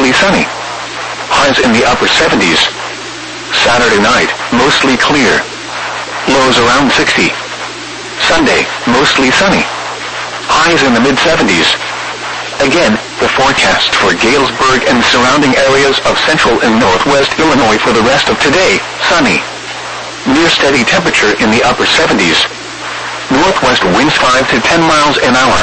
mostly sunny. Highs in the upper 70s. Saturday night, mostly clear. Lows around 60. Sunday, mostly sunny. Highs in the mid-70s. Again, the forecast for Galesburg and surrounding areas of central and northwest Illinois for the rest of today, sunny. Near steady temperature in the upper 70s. Northwest winds 5 to 10 miles an hour.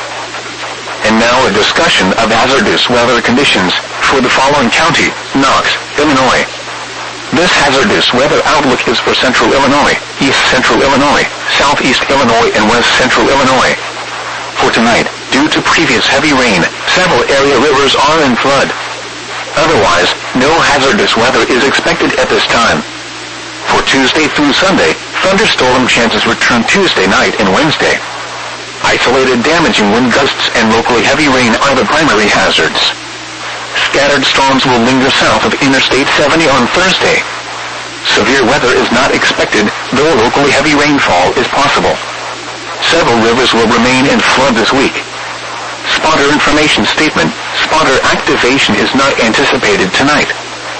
And now a discussion of hazardous weather conditions for the following county, Knox, Illinois. This hazardous weather outlook is for central Illinois, east central Illinois, southeast Illinois, and west central Illinois. For tonight, due to previous heavy rain, several area rivers are in flood. Otherwise, no hazardous weather is expected at this time. For Tuesday through Sunday, thunderstorm chances return Tuesday night and Wednesday. Isolated damaging wind gusts and locally heavy rain are the primary hazards. Scattered storms will linger south of Interstate 70 on Thursday. Severe weather is not expected, though locally heavy rainfall is possible. Several rivers will remain in flood this week. Spotter information statement. Spotter activation is not anticipated tonight.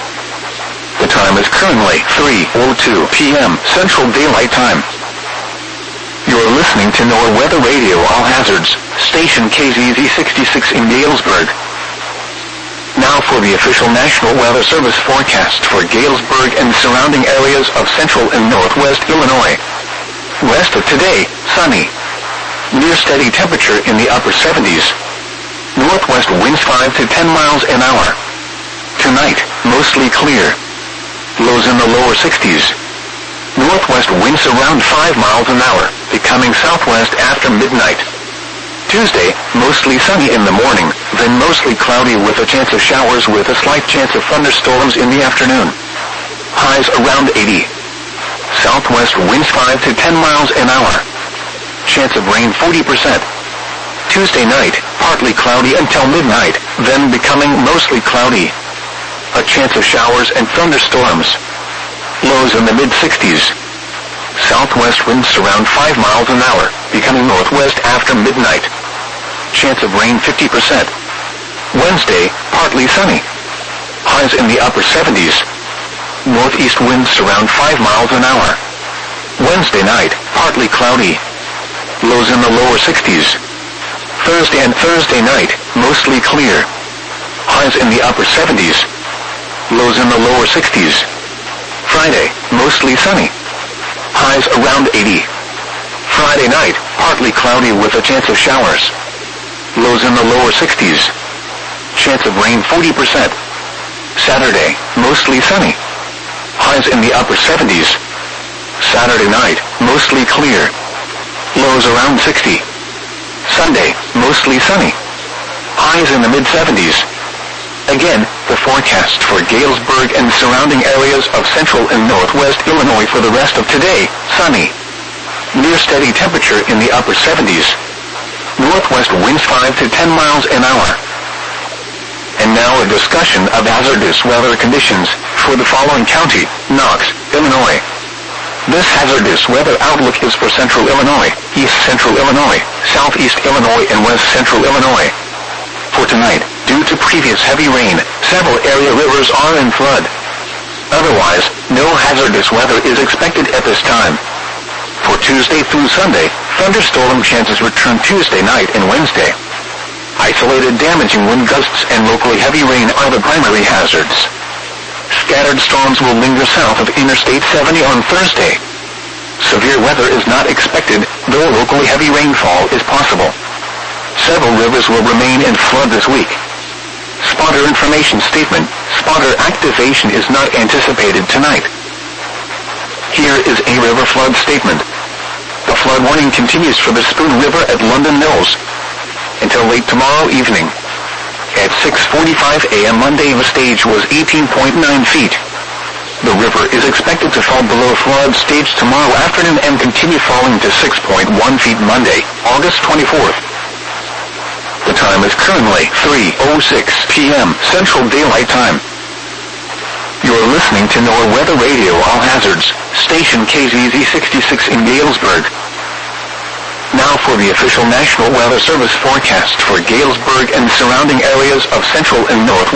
The time is currently 3:02 p.m. Central Daylight Time. You're listening to NOAA Weather Radio All Hazards, station KZZ 66 in Galesburg. Now for the official National Weather Service forecast for Galesburg and surrounding areas of central and northwest Illinois. Rest of today, sunny. Near steady temperature in the upper 70s. Northwest winds 5 to 10 miles an hour. Tonight, mostly clear. Lows in the lower 60s. Northwest winds around 5 miles an hour, becoming southwest after midnight. Tuesday, mostly sunny in the morning, then mostly cloudy with a chance of showers with a slight chance of thunderstorms in the afternoon. Highs around 80. Southwest winds 5 to 10 miles an hour. Chance of rain 40%. Tuesday night, partly cloudy until midnight, then becoming mostly cloudy. A chance of showers and thunderstorms. Lows in the mid-60s. Southwest winds around 5 miles an hour, becoming northwest after midnight. Chance of rain 50%. Wednesday, partly sunny. Highs in the upper 70s. Northeast winds around 5 miles an hour. Wednesday night, partly cloudy. Lows in the lower 60s. Thursday and Thursday night, mostly clear. Highs in the upper 70s. Lows in the lower 60s. Friday, mostly sunny. Highs around 80. Friday night, partly cloudy with a chance of showers. Lows in the lower 60s. Chance of rain 40%. Saturday, mostly sunny. Highs in the upper 70s. Saturday night, mostly clear. Lows around 60. Sunday, mostly sunny. Highs in the mid-70s. Again, the forecast for Galesburg and surrounding areas of central and northwest Illinois for the rest of today, sunny. Near steady temperature in the upper 70s. Northwest winds 5 to 10 miles an hour. And now a discussion of hazardous weather conditions for the following county, Knox, Illinois. This hazardous weather outlook is for central Illinois, east central Illinois, southeast Illinois, and west central Illinois. For tonight, due to previous heavy rain, several area rivers are in flood. Otherwise, no hazardous weather is expected at this time. For Tuesday through Sunday, thunderstorm chances return Tuesday night and Wednesday. Isolated damaging wind gusts and locally heavy rain are the primary hazards. Scattered storms will linger south of Interstate 70 on Thursday. Severe weather is not expected, though locally heavy rainfall is possible. Several rivers will remain in flood this week. Spotter information statement. Spotter activation is not anticipated tonight. Here is a river flood statement. The flood warning continues for the Spoon River at London Mills until late tomorrow evening. At 6:45 a.m. Monday, the stage was 18.9 feet. The river is expected to fall below flood stage tomorrow afternoon and continue falling to 6.1 feet Monday, August 24th. The time is currently 3:06 p.m. Central Daylight Time. You're listening to NOAA Weather Radio All Hazards, station KZZ 66 in Galesburg. Now for the official National Weather Service forecast for Galesburg and surrounding areas of central and northwest